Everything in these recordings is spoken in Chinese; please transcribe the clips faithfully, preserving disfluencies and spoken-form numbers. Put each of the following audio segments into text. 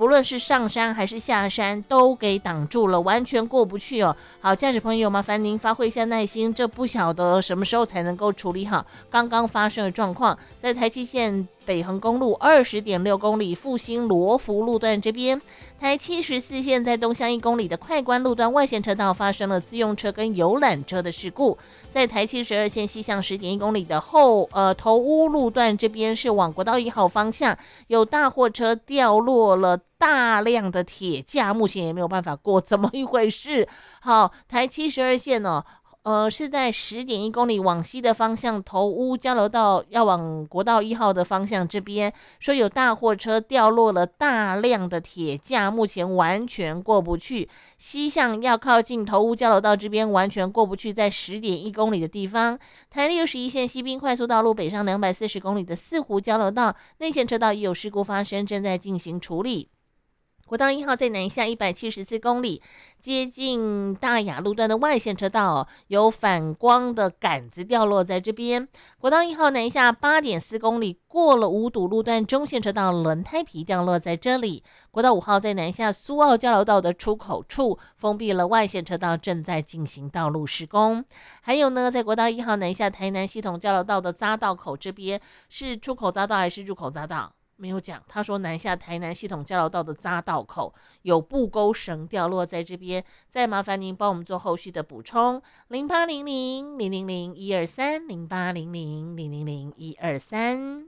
不论是上山还是下山都给挡住了，完全过不去哦。好，驾驶朋友麻烦您发挥一下耐心，这不晓得什么时候才能够处理好刚刚发生的状况。在台七线北横公路二十点六公里复兴罗福路段这边，台七十四线在东向一公里的快关路段外线车道发生了自用车跟游览车的事故。在台七十二线西向十点一公里的后呃头屋路段这边是往国道一号方向，有大货车掉落了大量的铁架，目前也没有办法过，怎么一回事？好，台七十二线哦。呃，是在十点一公里往西的方向，头屋交流道要往国道一号的方向这边，说有大货车掉落了大量的铁架，目前完全过不去。西向要靠近头屋交流道这边完全过不去，在十点一公里的地方。台六十一线西滨快速道路北上两百四十公里的四湖交流道内线车道也有事故发生，正在进行处理。国道一号在南下一百七十四公里，接近大雅路段的外线车道、哦、有反光的杆子掉落在这边。国道一号南下八点四公里，过了五堵路段中线车道，轮胎皮掉落在这里。国道五号在南下苏澳交流道的出口处封闭了外线车道，正在进行道路施工。还有呢，在国道一号南下台南系统交流道的匝道口这边，是出口匝道还是入口匝道？没有讲，他说南下台南系统交流道的匝道口有布钩绳掉落在这边，再麻烦您帮我们做后续的补充。零八零零零零零一二三零八零零零零零一二三。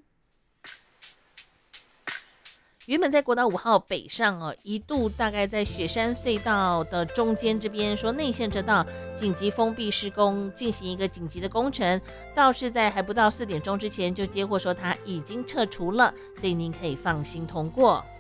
原本在国道五号北上哦，一度大概在雪山隧道的中间这边说内线车道紧急封闭施工，进行一个紧急的工程，倒是在还不到四点钟之前就接获说它已经撤除了，所以您可以放心通过。